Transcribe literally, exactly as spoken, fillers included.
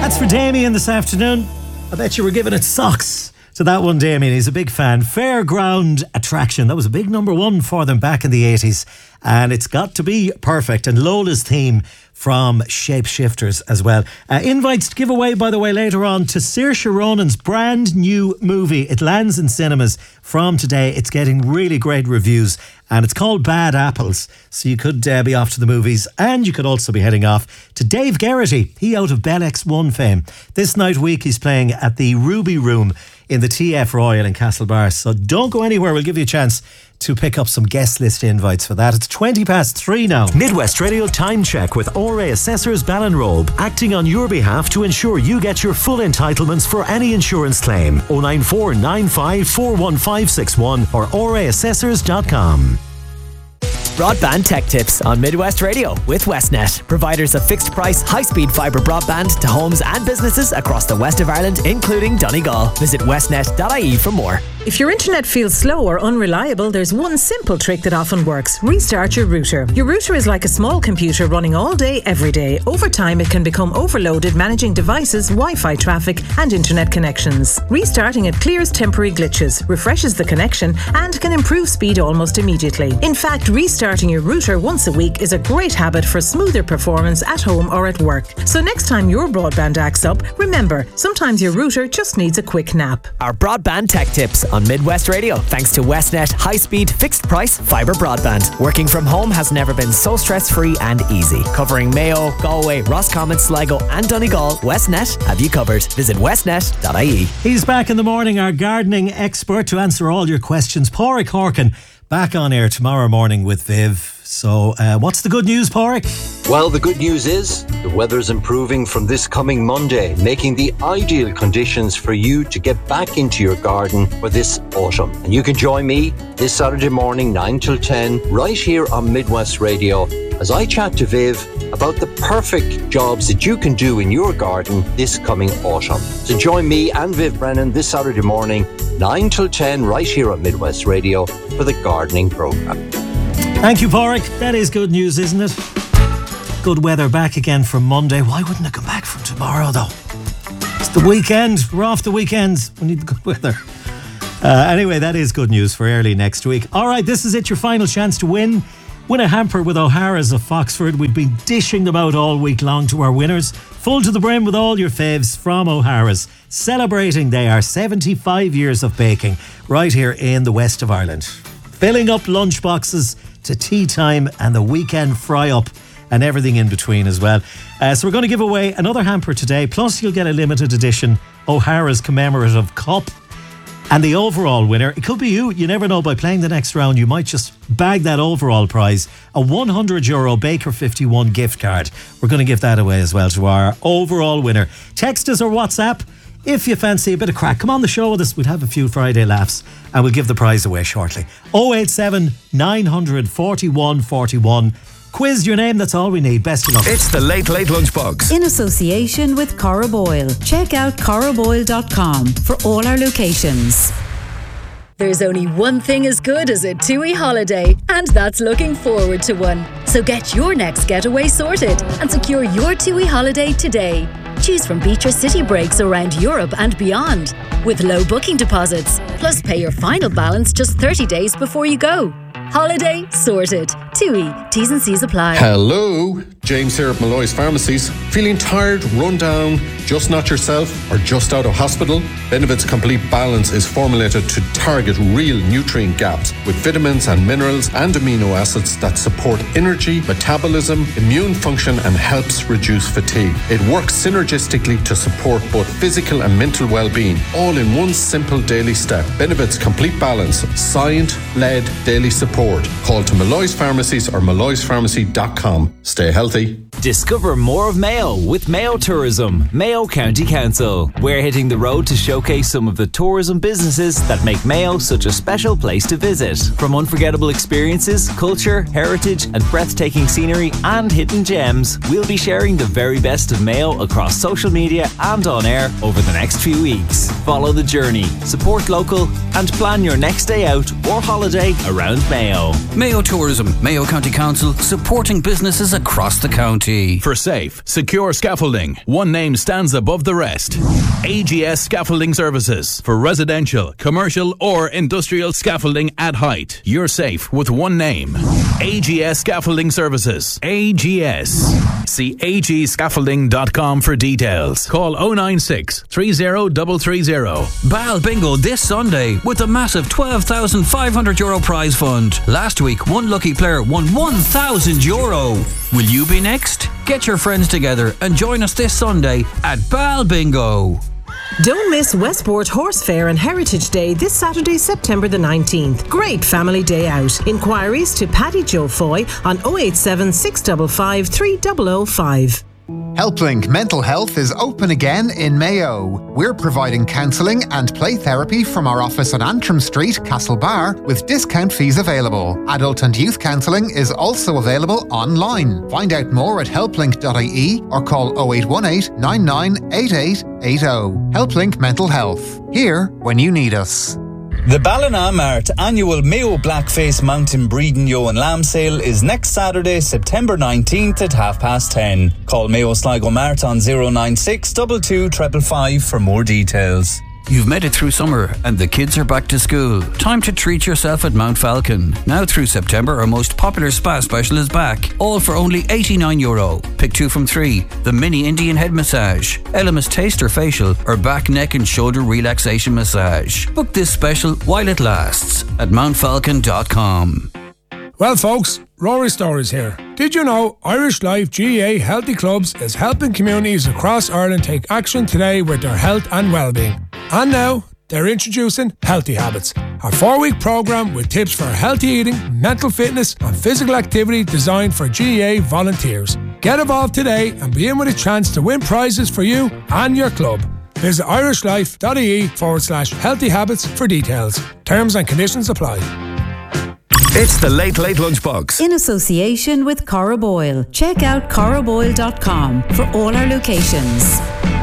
That's for Damien this afternoon. I bet you were giving it socks to that one, Damien. He's a big fan. Fairground Attraction. That was a big number one for them back in the eighties. And it's got to be perfect. And Lola's theme from Shapeshifters as well. Uh, invites to give away, by the way, later on to Saoirse Ronan's brand new movie. It lands in cinemas from today. It's getting really great reviews. And it's called Bad Apples. So you could uh, be off to the movies. And you could also be heading off to Dave Geraghty. He out of Bell X one fame. This night week he's playing at the Ruby Room in the T F Royal in Castlebar. So don't go anywhere. We'll give you a chance to pick up some guest list invites for that. It's twenty past three now. Midwest Radio Time Check with O R A Assessors Ballinrobe, acting on your behalf to ensure you get your full entitlements for any insurance claim. oh nine four nine five four one five six one or O R A assessors dot com. Broadband Tech Tips on Midwest Radio with Westnet, providers of fixed price, high speed fibre broadband to homes and businesses across the west of Ireland, including Donegal. Visit westnet dot I E for more. If your internet feels slow or unreliable, there's one simple trick that often works. Restart your router. Your router is like a small computer running all day, every day. Over time, it can become overloaded managing devices, Wi-Fi traffic and internet connections. Restarting it clears temporary glitches, refreshes the connection and can improve speed almost immediately. In fact, restarting your router once a week is a great habit for smoother performance at home or at work. So next time your broadband acts up, remember, sometimes your router just needs a quick nap. Our Broadband Tech Tips on Midwest Radio, thanks to Westnet high-speed, fixed-price fibre broadband. Working from home has never been so stress-free and easy. Covering Mayo, Galway, Roscommon, Sligo and Donegal, Westnet have you covered. Visit westnet dot I E. He's back in the morning, our gardening expert, to answer all your questions. Pádraig Horkin, back on air tomorrow morning with Viv. So, uh, what's the good news, Pádraig? Well, the good news is the weather's improving from this coming Monday, making the ideal conditions for you to get back into your garden for this autumn. And you can join me this Saturday morning, nine till ten, right here on Midwest Radio, as I chat to Viv about the perfect jobs that you can do in your garden this coming autumn. So join me and Viv Brennan this Saturday morning, nine till ten, right here on Midwest Radio for the gardening programme. Thank you, Pádraig. That is good news, isn't it? Good weather back again from Monday. Why wouldn't it come back from tomorrow, though? It's the weekend. We're off the weekends. We need the good weather. Uh, anyway, that is good news for early next week. All right, this is it. Your final chance to win. Win a hamper with O'Hara's of Foxford. We've been dishing them out all week long to our winners. Full to the brim with all your faves from O'Hara's. Celebrating their seventy-five years of baking right here in the west of Ireland. Filling up lunch boxes to tea time and the weekend fry up and everything in between as well. Uh, so we're going to give away another hamper today. Plus you'll get a limited edition O'Hara's commemorative cup. And the overall winner, it could be you. You never know. By playing the next round, you might just bag that overall prize, a one hundred euro Baker fifty-one gift card. We're going to give that away as well to our overall winner. Text us or WhatsApp if you fancy a bit of crack. Come on the show with us. We'll have a few Friday laughs and we'll give the prize away shortly. oh eight seven, nine hundred, forty-one forty-one. Quiz your name, that's all we need. Best of luck. It's the Late Late Lunchbox. In association with Cora Boyle. Check out cora boyle dot com for all our locations. There's only one thing as good as a TUI holiday, and that's looking forward to one. So get your next getaway sorted and secure your TUI holiday today. Choose from beach or city breaks around Europe and beyond, with low booking deposits, plus pay your final balance just thirty days before you go. Holiday sorted. TUI. T's and C's apply. Hello, James here at Malloy's Pharmacies. Feeling tired, run down, just not yourself, or just out of hospital? Benefit's Complete Balance is formulated to target real nutrient gaps with vitamins and minerals and amino acids that support energy, metabolism, immune function, and helps reduce fatigue. It works synergistically to support both physical and mental well-being, all in one simple daily step. Benefit's Complete Balance, science-led daily support. Call to Malloy's Pharmacies or malloys pharmacy dot com. Stay healthy. Discover more of Mayo with Mayo Tourism, Mayo County Council. We're hitting the road to showcase some of the tourism businesses that make Mayo such a special place to visit. From unforgettable experiences, culture, heritage and breathtaking scenery and hidden gems, we'll be sharing the very best of Mayo across social media and on air over the next few weeks. Follow the journey, support local and plan your next day out or holiday around Mayo. Mayo Tourism, Mayo County Council, supporting businesses across the county. G. For safe, secure scaffolding, one name stands above the rest. A G S Scaffolding Services. For residential, commercial or industrial scaffolding at height. You're safe with one name. A G S Scaffolding Services. A G S. See a g scaffolding dot com for details. Call oh nine six, three oh three three oh. Bal Bingo this Sunday with a massive twelve thousand five hundred euro prize fund. Last week, one lucky player won one thousand euro. Will you be next? Get your friends together and join us this Sunday at Bal Bingo. Don't miss Westport Horse Fair and Heritage Day this Saturday, September the nineteenth. Great family day out. Inquiries to Paddy Joe Foy on oh eight seven, six five five, three oh oh five. HelpLink Mental Health is open again in Mayo. We're providing counselling and play therapy from our office on Antrim Street, Castlebar, with discount fees available. Adult and youth counselling is also available online. Find out more at helplink dot I E or call oh eight one eight, nine nine eight eight eight oh. HelpLink Mental Health. Here when you need us. The Ballina-Mart annual Mayo Blackface Mountain Breeding Yo and Lamb Sale is next Saturday, September nineteenth at half past ten. Call Mayo Sligo Mart on oh nine six, two two five five five for more details. You've made it through summer and the kids are back to school. Time to treat yourself at Mount Falcon. Now through September, our most popular spa special is back. All for only eighty-nine euro. Pick two from three. The mini Indian head massage, Elemis taster facial, or back, neck and shoulder relaxation massage. Book this special while it lasts at mount falcon dot com. Well folks, Rory Stories here. Did you know Irish Life G A A Healthy Clubs is helping communities across Ireland take action today with their health and well-being? And now, they're introducing Healthy Habits, a four-week programme with tips for healthy eating, mental fitness and physical activity designed for G A A volunteers. Get involved today and be in with a chance to win prizes for you and your club. Visit irishlife.ie forward slash healthy habits for details. Terms and conditions apply. It's the Late Late Lunchbox. In association with Cora Boyle. Check out cora boyle dot com for all our locations.